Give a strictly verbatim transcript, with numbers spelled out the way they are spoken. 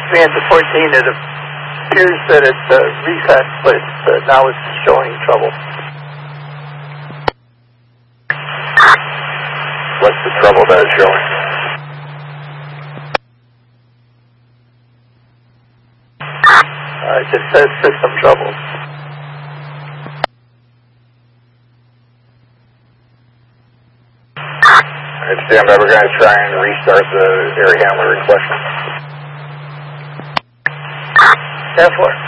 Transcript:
Transit fourteen, it appears that it uh, reset, but uh, now it's showing trouble. What's the trouble that it's showing? Uh, it just says system trouble. Alright, stand by. We're going to try and restart the air handler in question. Therefore.